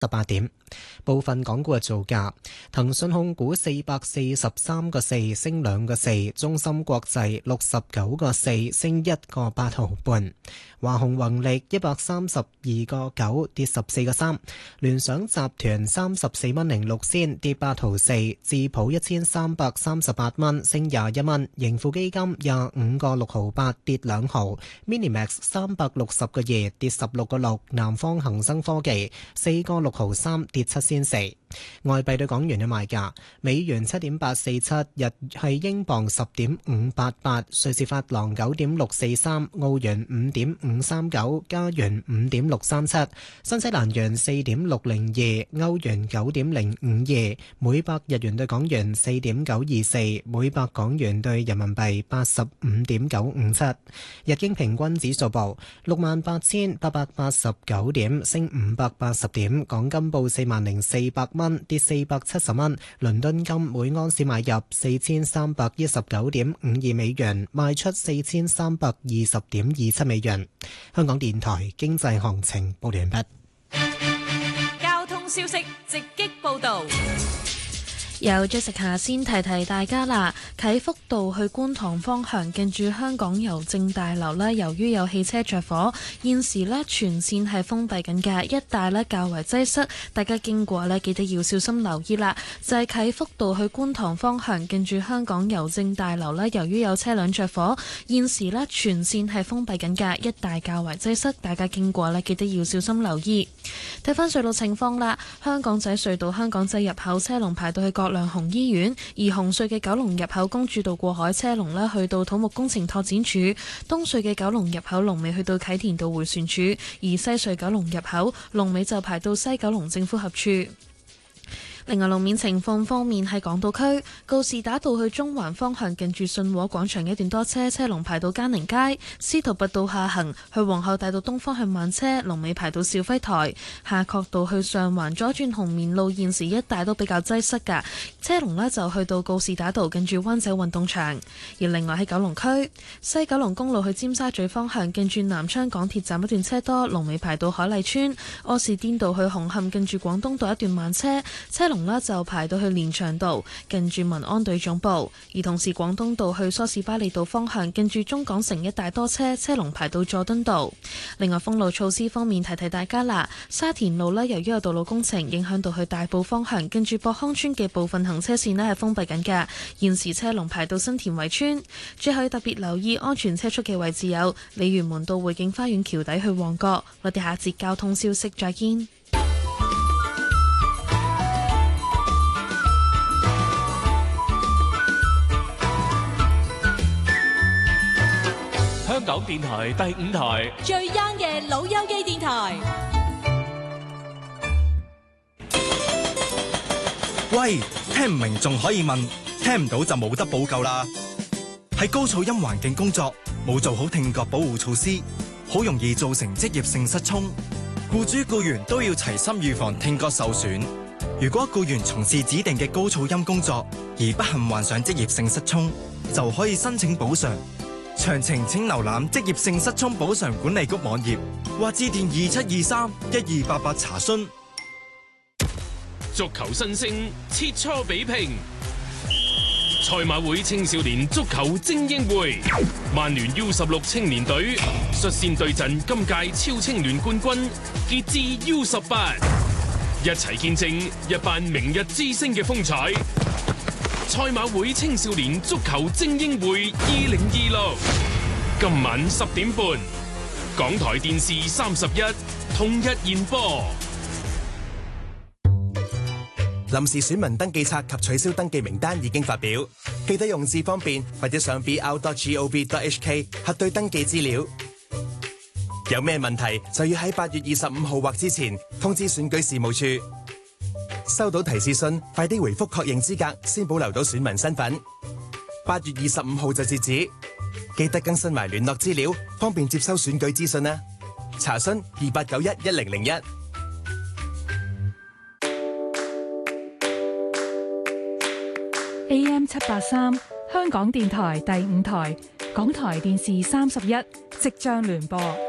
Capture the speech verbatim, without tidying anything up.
十八點，部分港股嘅造價：騰訊控股四百四十三個四升兩個四，中芯國際六十九個四升一個八毫半，華虹宏力一百三十二個九跌十四個三，聯想集團三十四蚊零六仙跌八毫四，智普一千三百三十八蚊升廿一蚊，盈富基金廿五個六毫八跌兩毫 ，Minimax 三百六十個二跌十六個六，南方恒生科技四個六毫三跌七仙四。外幣對港元嘅賣價：美元七點八四七，日係英鎊十點五八八，瑞士法郎九點六四三，澳元五點五三九，加元五點六三七，新西蘭元四點六零二，歐元九點零五二，每百日元對港元四點九二四，每百港元對人民幣八十五點九五七。日經平均指數報六萬八千八百八十九點，升五百八十點。港金報四萬零四百蚊，跌四百七十蚊。倫敦金每盎司買入四千三百一十九點五二美元，賣出四千三百二十點二七美元。香港電台經濟行情報完畢。 交通消息直擊報道。 有 Jessica 先提提大家啦，啟福道去觀塘方向近住香港郵政大樓呢，由於有汽車着火，現時呢全線係封閉緊嘅，一帶呢較為擠塞，大家經過呢記得要小心留意啦。就係啟福道去觀塘方向近住香港郵政大樓呢，由於有車輛着火，現時呢全線係封閉緊嘅，一帶較為擠塞，大家經過呢記得要小心留意。睇翻隧道情況啦，香港仔隧道香港仔入口車龍排到去各亮紅醫院，而紅隧嘅九龍入口公主道過海車龍呢去到土木工程拓展處，東隧嘅九龍入口龍尾去到啟田道迴旋處，而西隧九龍入口龍尾就排到西九龍政府合處。另外路面情況方面，喺港島區告士打道去中環方向近住信和廣場一段多車，車龍排到嘉寧街；司徒拔道下行去皇后大道東方向慢車，龍尾排到肇輝台；夏慤道去上環左轉紅棉路，現時一帶都比較擠塞㗎，車龍呢就去到告士打道近住灣仔運動場。而另外喺九龍區西九龍公路去尖沙咀方向近住南昌港鐵站一段車多，龍尾排到海麗村；柯士甸道去紅磡近住廣東道一段慢車，車龍呢就排到去連翔道近住民安隊總部，而同時廣東道去梳士巴利道方向近住中港城一帶多車，車龍排到佐敦道。另外封路措施方面，提提大家啦，沙田路呢由於有道路工程影響到去大埔方向近住博康村嘅部分行車線呢係封閉緊嘅，現時車龍排到新田圍村。最後要特別留意安全車速嘅位置有鯉魚門道匯景花園橋底去旺角。我哋下節交通消息再見。 香港電台第五台最 young 嘅老友記電台。 喂，聽唔明仲可以問，聽唔到就冇得補救啦。喺高噪音環境工作，冇做好聽覺保護措施，好容易造成職業性失聰。僱主僱員都要齊心預防聽覺受損。如果僱員從事指定嘅高噪音工作而不幸患上職業性失聰，就可以申請補償。詳情請瀏覽職業性失聰補償管理局網頁或致電二七二三一二八八查詢。 足球新星切磋比拼，賽馬會青少年足球精英會，曼聯 U 十六青年隊率先對陣今屆超青聯冠軍傑志 U 十八，一齊見證一班明日之星嘅風采。賽馬會青少年足球精英會二零二六，今晚十點半，港台電視三十一同日延播。 臨時選民登記冊及取消登記名單已經發表，記得用字方便或者上 b r dot gov dot h k 核對登記資料。有咩問題就要喺八月二十五號或之前通知選舉事務處。收到提示信，快啲回覆確認資格，先保留到選民身份。八月二十五號就截止，記得更新埋聯絡資料，方便接收選舉資訊啦。查詢二八九一一零零一。 A M 七八三，香港電台第五台，港台電視三十一，即將聯播。